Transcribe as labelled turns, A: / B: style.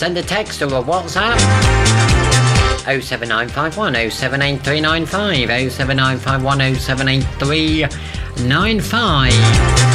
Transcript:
A: Send a text or a WhatsApp. 07951 078395 07951 078395.